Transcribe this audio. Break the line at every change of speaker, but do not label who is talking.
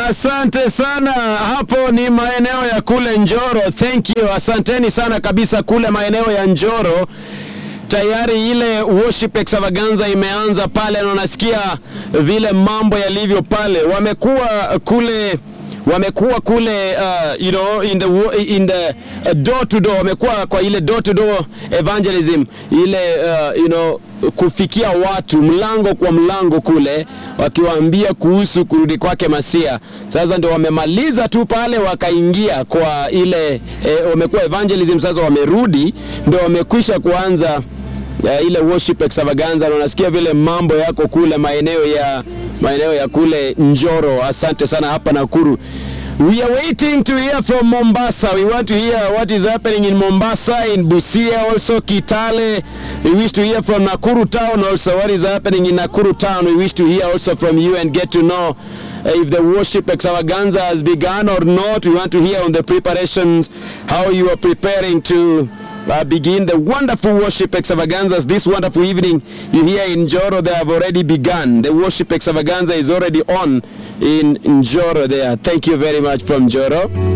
Asante sana. Hapo ni maeneo ya kule Njoro. Thank you. Asanteni sana kabisa kule maeneo ya Njoro. Tayari ile worship extravaganza imeanza pale na unasikia vile mambo yalivyo pale. Wamekuwa kule you know, in the door to door, wamekuwa kwa ile door to door evangelism, ile you know, kufikia watu mlango kwa mlango kule wakiwaambia kuhusu kurudi kwake Masia. Sasa ndio wamemaliza tu pale wakaingia kwa ile wamekuwa evangelism, sasa wamerudi ndio wamekwisha kuanza ile worship extravaganza. Na unasikia vile mambo yako kule maeneo ya kule Njoro. Asante sana hapa Nakuru. We are waiting to hear from Mombasa. We want to hear what is happening in Mombasa, in Busia, also Kitale. We wish to hear from Nakuru town also what is happening in Nakuru town. We wish to hear also from you and get to know if the worship extravaganza has begun or not. We want to hear on the preparations, how you are preparing to begin the wonderful worship extravaganzas this wonderful evening. You hear in Njoro they have already begun. The worship extravaganza is already on in Njoro there. Thank you very much from Njoro.